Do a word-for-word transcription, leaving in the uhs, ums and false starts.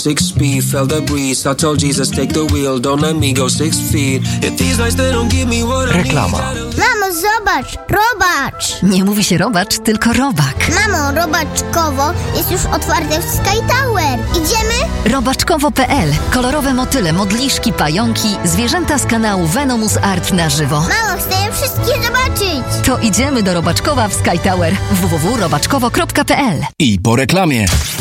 Six speed, felt the breeze. I told Jesus take the wheel, don't let me go six feet. If these lights they don't give me what I need. Reklama. Mamo, zobacz, robacz. Nie mówi się robacz, tylko robak. Mamo, robaczkowo jest już otwarte w Sky Tower. Idziemy? robaczkowo kropka pe el. Kolorowe motyle, modliszki, pająki, zwierzęta z kanału Venomous Art na żywo. Mamo, chcę je wszystkie zobaczyć. To idziemy do Robaczkowa w Sky Tower. w w w kropka robaczkowo kropka pe el. I po reklamie.